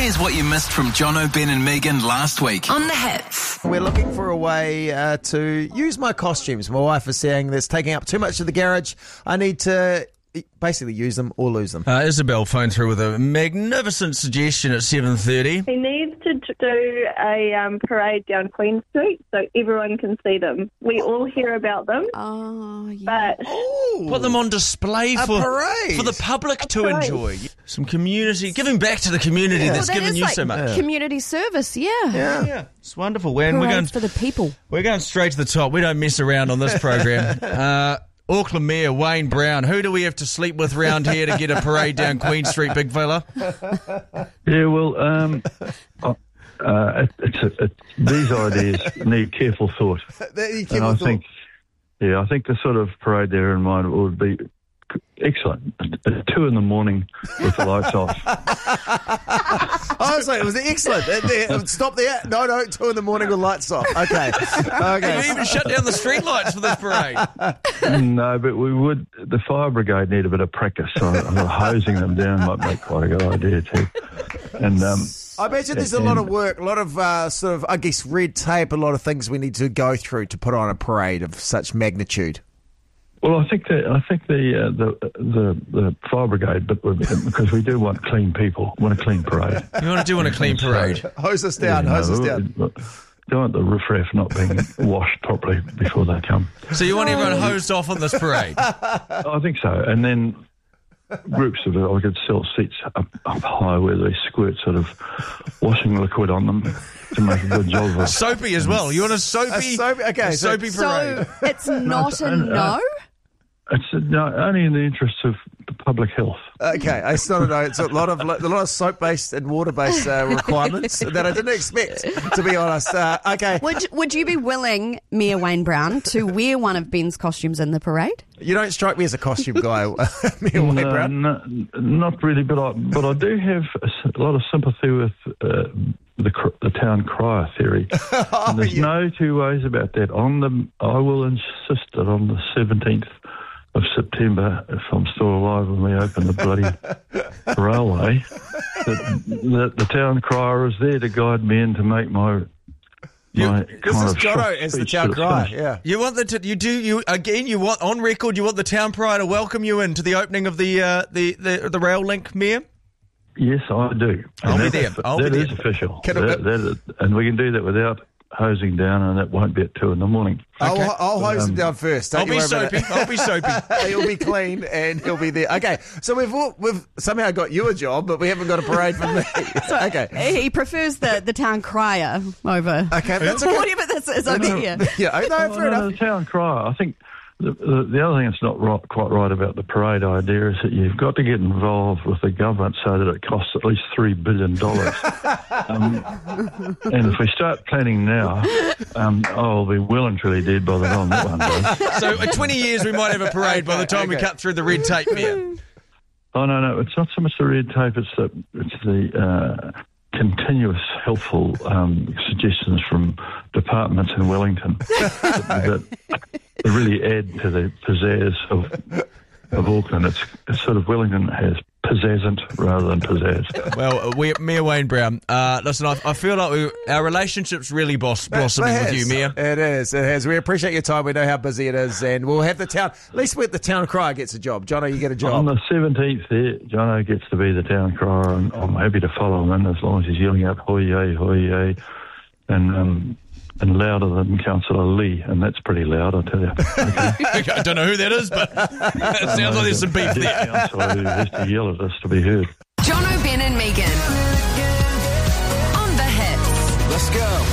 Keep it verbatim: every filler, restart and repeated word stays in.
Here's what you missed from Jono, Ben and Megan last week. On the Hits. We're looking for a way uh, to use my costumes. My wife is saying that's taking up too much of the garage. I need to basically use them or lose them. Uh, Isabel phoned through with a magnificent suggestion at seven thirty. He needs to do a um, parade down Queen Street so everyone can see them. We all hear about them. Oh, yeah. But Ooh, Put them on display a for, parade. for the public to parade. enjoy. Some community, giving back to the community Yeah. that's Well, that given is you like so much. community service, yeah. Yeah. Yeah, it's wonderful. And we're going, Parades for the people. we're going straight to the top. We don't mess around on this program. uh, Auckland Mayor Wayne Brown. Who do we have to sleep with round here to get a parade down Queen Street, big fella? Yeah, well, um, uh, uh, it's a, it, these ideas need careful thought. You And I think, yeah, I think the sort of parade there in mind would be excellent. At two in the morning with the lights off. I was like, it was excellent. Uh, uh, Stop there. No, no, two in the morning with lights off. Okay. Okay. You even shut down the streetlights for this parade. No, but we would, the fire brigade need a bit of practice. So hosing them down might make quite a good idea too. And, um, I imagine there's a lot of work, a lot of uh, sort of, I guess, red tape, a lot of things we need to go through to put on a parade of such magnitude. Well, I think that I think the uh, the the the fire brigade, but because we do want clean people, want a clean parade. You want to do on a clean parade? Hose us down, Yeah, hose no, us down. we- Don't want the riffraff not being washed properly before they come. So you want everyone hosed off on this parade? I think so, and then groups of I could sell seats up, up high where they squirt sort of washing liquid on them to make a good job of it. Soapy as well. You want a soapy, A soapy- okay, a so- soapy parade? So it's not a and, uh, no? It's uh, no, only in the interests of the public health. Okay, I still don't know. It's a lot of a lot of soap-based and water-based uh, requirements that I didn't expect, to be honest. Uh, okay, Would would you be willing, Mayor Wayne Brown, to wear one of Ben's costumes in the parade? you don't strike me as a costume guy, Mayor Wayne No, Brown. no, not really, but I but I do have a, s- a lot of sympathy with uh, the cr- the town crier theory. And there's yeah. no two ways about that. On the, I will insist that on the seventeenth of September, if I'm still alive when we open the bloody railway, that, that the town crier is there to guide me and to make my my This kind is of Jono short as the speech town that's crier. finished. Yeah. You want the t- you do you again? You want on record? You want the town crier to welcome you into the opening of the uh, the, the the rail link, Mayor? Yes, I do. I'll And be that's- there. I'll that be is there. official. Can I- That- that is- and we can do that without hosing down, and it won't be at two in the morning. I'll, I'll hose him Um, down first. Don't I'll you be worry about soapy. it. I'll be soapy. He'll be clean and he'll be there. Okay, so we've all, we've somehow got you a job, but we haven't got a parade for me. Okay, He prefers the, the town crier over okay, that's okay. whatever this is over here. Yeah, no, Well, fair no, enough. the town crier. I think the, the, the other thing that's not right, quite right about the parade idea is that you've got to get involved with the government so that it costs at least three billion dollars. um, and if we start planning now, um, I'll be well and truly dead by the time that one goes. So in twenty years we might have a parade by the time we okay. cut through the red tape, Mayor. Oh no, no, it's not so much the red tape; it's the it's the uh, continuous helpful um, suggestions from departments in Wellington that, that really add to the pizzazz of of Auckland. It's, it's sort of Wellington has pizzazzant rather than pizzazz. Well, uh, we, Mayor Wayne Brown, uh, listen, I, I feel like we, our relationship's really boss, blossoming It with has. you, Mayor. It is, it has. We appreciate your time. We know how busy it is, and we'll have the town. At least with the town crier gets a job. Jono, you get a On job. the seventeenth there, Jono gets to be the town crier, and I'm happy to follow him in as long as he's yelling out hoy-yay, hoy-yay, and um, and louder than Councillor Lee, and that's pretty loud, I tell you. Okay. I don't know who that is, but it sounds like there's some beef there. Councillor who has to yell at us to be heard. Jono, Ben and Megan. On the Hits. Let's go.